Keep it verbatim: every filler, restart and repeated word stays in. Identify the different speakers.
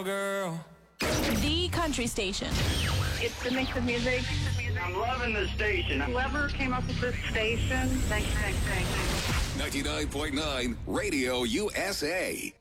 Speaker 1: Girl.
Speaker 2: The country station.
Speaker 3: It's the mix of music.
Speaker 4: I'm loving the station.
Speaker 3: Whoever came up with this station, thanks, thanks, thanks.
Speaker 5: ninety-nine point nine Radio U S A.